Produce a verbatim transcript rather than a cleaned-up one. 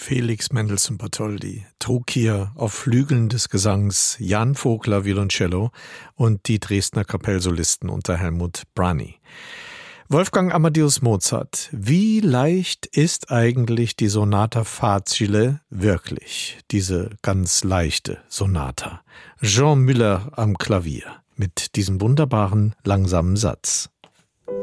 Felix Mendelssohn Bartholdy trug hier auf Flügeln des Gesangs Jan Vogler Violoncello und die Dresdner Kapellsolisten unter Helmut Brani. Wolfgang Amadeus Mozart, wie leicht ist eigentlich die Sonata Facile wirklich, diese ganz leichte Sonata? Jean Müller am Klavier mit diesem wunderbaren langsamen Satz.